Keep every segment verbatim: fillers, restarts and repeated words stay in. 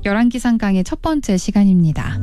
열왕기상 강의 첫 번째 시간입니다.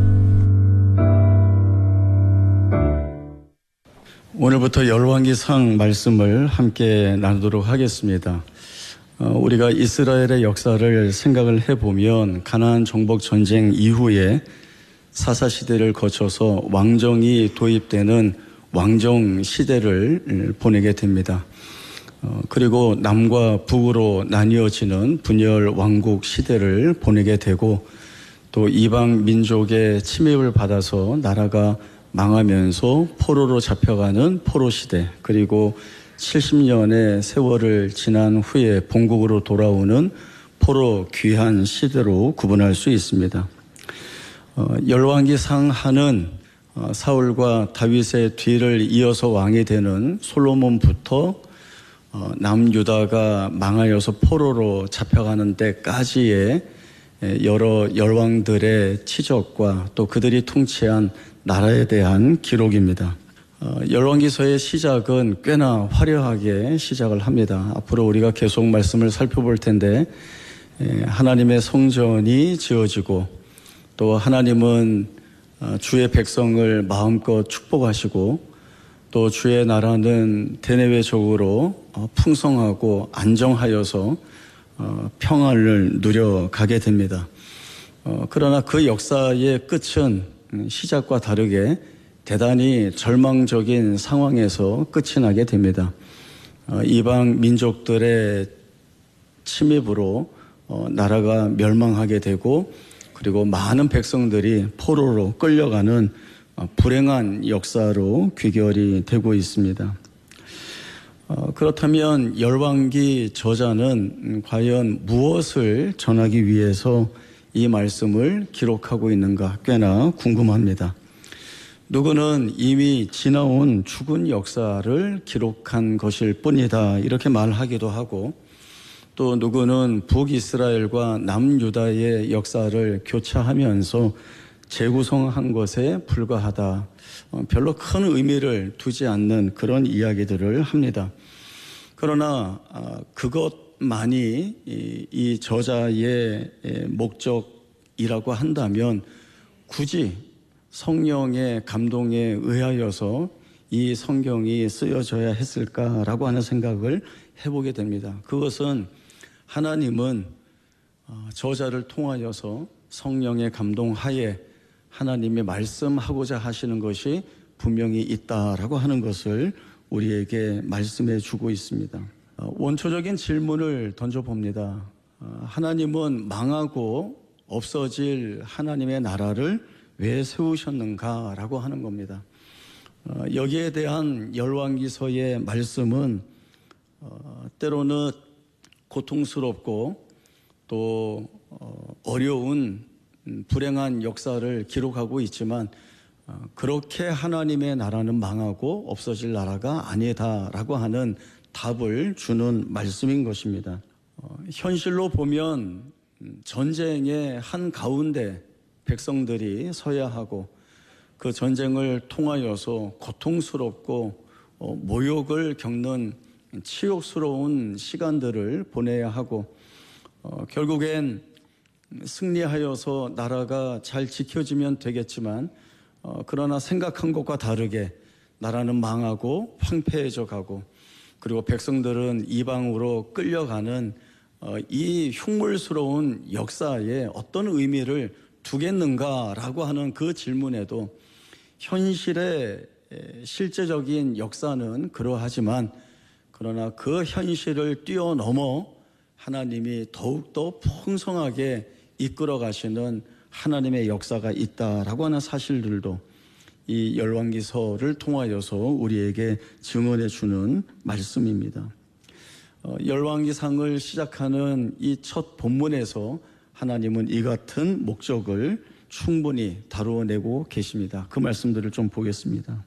오늘부터 열왕기상 말씀을 함께 나누도록 하겠습니다. 어, 우리가 이스라엘의 역사를 생각을 해보면 가나안 정복 전쟁 이후에 사사시대를 거쳐서 왕정이 도입되는 왕정 시대를 보내게 됩니다. 어, 그리고 남과 북으로 나뉘어지는 분열 왕국 시대를 보내게 되고 또 이방 민족의 침입을 받아서 나라가 망하면서 포로로 잡혀가는 포로 시대, 그리고 칠십 년의 세월을 지난 후에 본국으로 돌아오는 포로 귀환 시대로 구분할 수 있습니다. 어, 열왕기상하는 어, 사울과 다윗의 뒤를 이어서 왕이 되는 솔로몬부터 어, 남유다가 망하여서 포로로 잡혀가는 데까지의 여러 열왕들의 치적과 또 그들이 통치한 나라에 대한 기록입니다. 어, 열왕기서의 시작은 꽤나 화려하게 시작을 합니다. 앞으로 우리가 계속 말씀을 살펴볼 텐데 에, 하나님의 성전이 지어지고 또 하나님은 어, 주의 백성을 마음껏 축복하시고 또 주의 나라는 대내외적으로 어, 풍성하고 안정하여서 어, 평안을 누려가게 됩니다. 어, 그러나 그 역사의 끝은 시작과 다르게 대단히 절망적인 상황에서 끝이 나게 됩니다. 어, 이방 민족들의 침입으로 어, 나라가 멸망하게 되고 그리고 많은 백성들이 포로로 끌려가는 어, 불행한 역사로 귀결이 되고 있습니다. 어, 그렇다면 열왕기 저자는 과연 무엇을 전하기 위해서 이 말씀을 기록하고 있는가 꽤나 궁금합니다. 누구는 이미 지나온 죽은 역사를 기록한 것일 뿐이다 이렇게 말하기도 하고 또 누구는 북이스라엘과 남유다의 역사를 교차하면서 재구성한 것에 불과하다. 별로 큰 의미를 두지 않는 그런 이야기들을 합니다. 그러나 그것만이 이 저자의 목적이라고 한다면 굳이 성령의 감동에 의하여서 이 성경이 쓰여져야 했을까라고 하는 생각을 해보게 됩니다. 그것은 하나님은 저자를 통하여서 성령의 감동하에 하나님이 말씀하고자 하시는 것이 분명히 있다라고 하는 것을 우리에게 말씀해 주고 있습니다. 원초적인 질문을 던져봅니다. 하나님은 망하고 없어질 하나님의 나라를 왜 세우셨는가라고 하는 겁니다. 여기에 대한 열왕기서의 말씀은 때로는 고통스럽고 또 어려운 불행한 역사를 기록하고 있지만 그렇게 하나님의 나라는 망하고 없어질 나라가 아니다라고 하는 답을 주는 말씀인 것입니다. 현실로 보면 전쟁의 한가운데 백성들이 서야 하고 그 전쟁을 통하여서 고통스럽고 모욕을 겪는 치욕스러운 시간들을 보내야 하고 어, 결국엔 승리하여서 나라가 잘 지켜지면 되겠지만 어, 그러나 생각한 것과 다르게 나라는 망하고 황폐해져 가고 그리고 백성들은 이방으로 끌려가는 어, 이 흉물스러운 역사에 어떤 의미를 두겠는가라고 하는 그 질문에도 현실의 실제적인 역사는 그러하지만 그러나 그 현실을 뛰어넘어 하나님이 더욱더 풍성하게 이끌어 가시는 하나님의 역사가 있다라고 하는 사실들도 이 열왕기서를 통하여서 우리에게 증언해 주는 말씀입니다. 어, 열왕기상을 시작하는 이 첫 본문에서 하나님은 이 같은 목적을 충분히 다루어내고 계십니다. 그 말씀들을 좀 보겠습니다.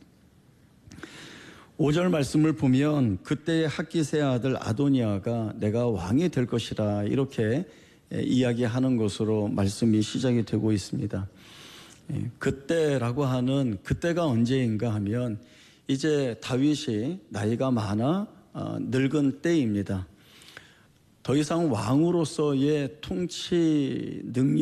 오 절 말씀을 보면 그때의 학기세의 아들 아도니아가 내가 왕이 될 것이라 이렇게 이야기하는 것으로 말씀이 시작이 되고 있습니다. 그때라고 하는 그때가 언제인가 하면 이제 다윗이 나이가 많아 늙은 때입니다. 더 이상 왕으로서의 통치 능력